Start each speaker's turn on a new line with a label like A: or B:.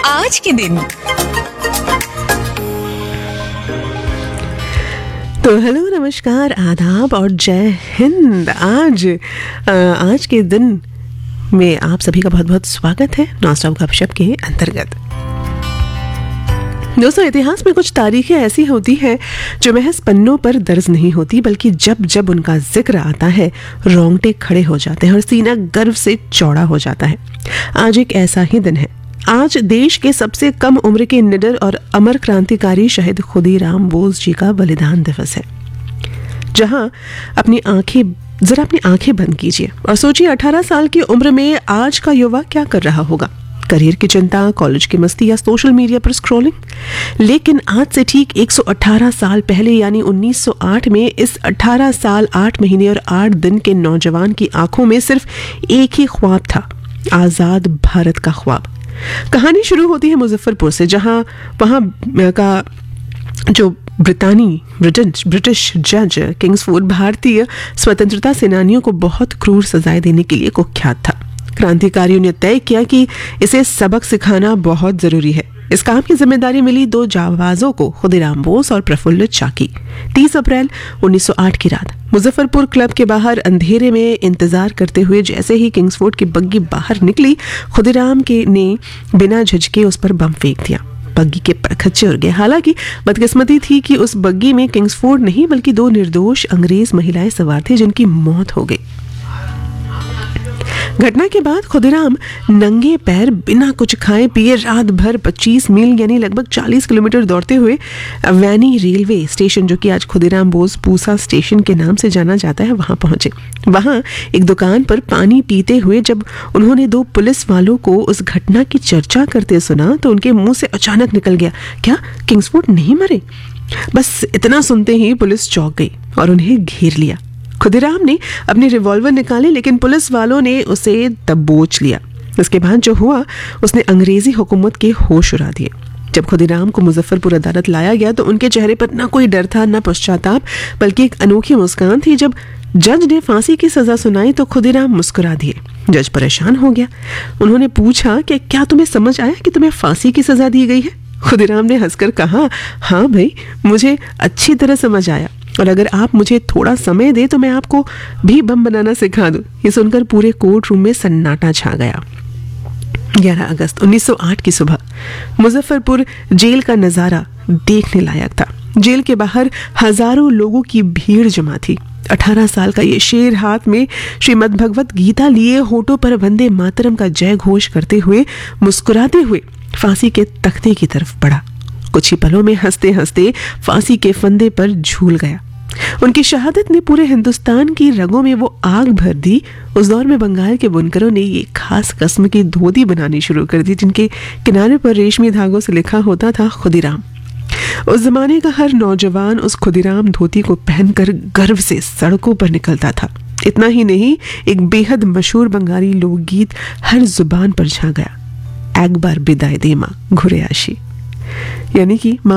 A: आज के दिन।
B: तो हेलो, नमस्कार, आदाब और जय हिंद। आज के दिन में आप सभी का बहुत बहुत स्वागत है नॉनस्टॉप गपशप के अंतर्गत। दोस्तों, इतिहास में कुछ तारीखें ऐसी होती हैं जो महज पन्नों पर दर्ज नहीं होती, बल्कि जब जब उनका जिक्र आता है रोंगटे खड़े हो जाते हैं और सीना गर्व से चौड़ा हो जाता है। आज एक ऐसा ही दिन है। आज देश के सबसे कम उम्र के निडर और अमर क्रांतिकारी शहीद खुदीराम बोस जी का बलिदान दिवस है। जहां अपनी आंखें बंद कीजिए और सोचिए 18 साल की उम्र में आज का युवा क्या कर रहा होगा। करियर की चिंता, कॉलेज की मस्ती या सोशल मीडिया पर स्क्रॉलिंग। लेकिन आज से ठीक 118 साल पहले यानी 1908 में इस 18 साल 8 महीने और 8 दिन के नौजवान की आंखों में सिर्फ एक ही ख्वाब था, आजाद भारत का ख्वाब। कहानी शुरू होती है मुजफ्फरपुर से, जहां वहां का जो ब्रिटिश जज किंग्सफोर्ड भारतीय स्वतंत्रता सेनानियों को बहुत क्रूर सजाएं देने के लिए कुख्यात था। क्रांतिकारियों ने तय किया कि इसे सबक सिखाना बहुत जरूरी है। इस काम की जिम्मेदारी मिली दो जांबाजों को, खुदीराम बोस और प्रफुल्ल चाकी। 30 अप्रैल 1908 की रात मुजफ्फरपुर क्लब के बाहर अंधेरे में इंतजार करते हुए जैसे ही किंग्सफोर्ड की बग्गी बाहर निकली, खुदीराम ने बिना झिझके उस पर बम फेंक दिया। बग्गी के परखच्चे उड़ गए। हालांकि बदकिस्मती थी कि उस बग्गी में किंग्सफोर्ड नहीं बल्कि 2 निर्दोष अंग्रेज महिलाएं सवार थी, जिनकी मौत हो गई। घटना के बाद खुदीराम नंगे पैर बिना कुछ खाए पिए रात भर 25 मील यानी लगभग 40 किलोमीटर दौड़ते हुए वैनी रेलवे स्टेशन, जो कि आज खुदीराम बोस पूसा स्टेशन के नाम से जाना जाता है, वहां पहुंचे। वहां एक दुकान पर पानी पीते हुए जब उन्होंने 2 पुलिस वालों को उस घटना की चर्चा करते सुना तो उनके मुंह से अचानक निकल गया, क्या किंग्सफोर्ड नहीं मरे? बस इतना सुनते ही पुलिस चौंक गई और उन्हें घेर लिया। खुदीराम ने अपनी रिवॉल्वर निकाली, लेकिन पुलिस वालों ने उसे दबोच लिया। इसके बाद जो हुआ, उसने अंग्रेजी हुकूमत के होश उड़ा दिए। जब खुदीराम को मुजफ्फरपुर अदालत लाया गया तो उनके चेहरे पर न कोई डर था, न पश्चाताप, बल्कि एक अनोखी मुस्कान थी। जब जज ने फांसी की सजा सुनाई तो खुदीराम मुस्कुरा दिए। जज परेशान हो गया। उन्होंने पूछा कि क्या तुम्हें समझ आया कि तुम्हें फांसी की सजा दी गई है? खुदीराम ने हंसकर कहा, हाँ भाई, मुझे अच्छी तरह समझ आया, और अगर आप मुझे थोड़ा समय दे तो मैं आपको भी बम बनाना सिखा दूं। ये सुनकर पूरे कोर्ट रूम में सन्नाटा छा गया। 11 अगस्त 1908 की सुबह मुजफ्फरपुर जेल का नजारा देखने लायक था। जेल के बाहर हजारों लोगों की भीड़ जमा थी। 18 साल का ये शेर हाथ में श्रीमद् भगवत गीता लिए होठों पर वंदे मातरम का जय घोष करते हुए मुस्कुराते हुए फांसी के तख्ते की तरफ बढ़ा। कुछ ही पलों में हंसते हंसते फांसी के फंदे पर झूल गया। उनकी शहादत ने पूरे हिंदुस्तान की रगों में वो आग भर दी। उस दौर में बंगाल के बुनकरों ने ये खास किस्म की धोती बनानी शुरू कर दी, जिनके किनारे पर रेशमी धागों से लिखा होता था खुदीराम। उस जमाने का हर नौजवान उस खुदीराम धोती को पहनकर गर्व से सड़कों पर निकलता था। इतना ही नहीं, एक बेहद मशहूर बंगाली लोकगीत हर जुबान पर छा गया, एक बार बिदाई दे मां घुरे आशी, यानी कि